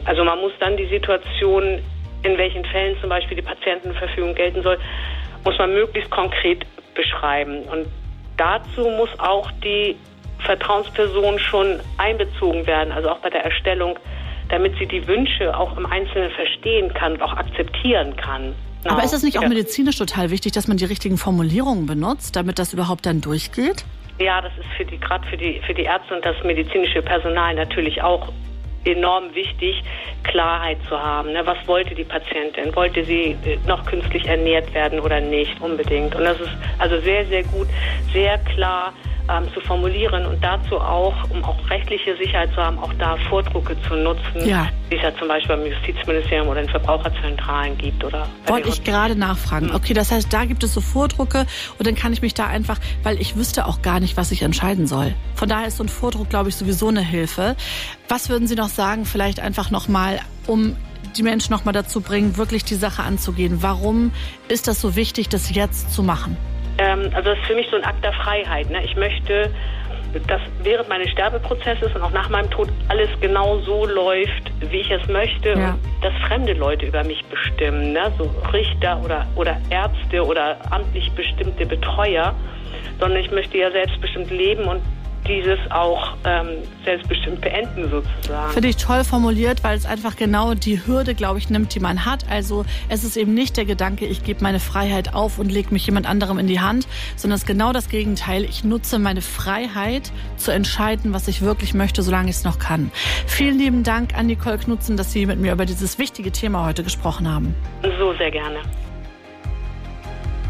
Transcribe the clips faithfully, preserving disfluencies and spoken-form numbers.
Also man muss dann die Situation, in welchen Fällen zum Beispiel die Patientenverfügung gelten soll, muss man möglichst konkret beschreiben. Und dazu muss auch die Vertrauensperson schon einbezogen werden, also auch bei der Erstellung, damit sie die Wünsche auch im Einzelnen verstehen kann und auch akzeptieren kann. Aber ist das nicht auch medizinisch total wichtig, dass man die richtigen Formulierungen benutzt, damit das überhaupt dann durchgeht? Ja, das ist für die, gerade für die, für die Ärzte und das medizinische Personal natürlich auch enorm wichtig, Klarheit zu haben. Ne? Was wollte die Patientin? Wollte sie noch künstlich ernährt werden oder nicht unbedingt? Und das ist also sehr, sehr gut, sehr klar ähm, zu formulieren und dazu auch, um auch rechtliche Sicherheit zu haben, auch da Vordrucke zu nutzen, ja. wie es ja zum Beispiel beim Justizministerium oder in Verbraucherzentralen gibt. Oder wollte ich gerade nachfragen. Okay, das heißt, da gibt es so Vordrucke und dann kann ich mich da einfach, weil ich wüsste auch gar nicht, was ich entscheiden soll. Von daher ist so ein Vordruck, glaube ich, sowieso eine Hilfe. Was würden Sie noch sagen, vielleicht einfach nochmal, um die Menschen nochmal dazu bringen, wirklich die Sache anzugehen? Warum ist das so wichtig, das jetzt zu machen? Ähm, also das ist für mich so ein Akt der Freiheit. Ne? Ich möchte, dass während meines Sterbeprozesses und auch nach meinem Tod alles genau so läuft, wie ich es möchte. Ja. Und dass fremde Leute über mich bestimmen, ne? So Richter oder, oder Ärzte oder amtlich bestimmte Betreuer. Sondern ich möchte ja selbstbestimmt leben und dieses auch ähm, selbstbestimmt beenden sozusagen. Finde ich toll formuliert, weil es einfach genau die Hürde, glaube ich, nimmt, die man hat. Also es ist eben nicht der Gedanke, ich gebe meine Freiheit auf und lege mich jemand anderem in die Hand, sondern es ist genau das Gegenteil. Ich nutze meine Freiheit zu entscheiden, was ich wirklich möchte, solange ich es noch kann. Vielen lieben Dank an Nicole Knutzen, dass Sie mit mir über dieses wichtige Thema heute gesprochen haben. So sehr gerne.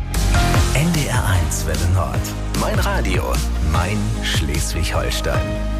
N D R eins Welle Nord. Mein Radio, mein Schleswig-Holstein.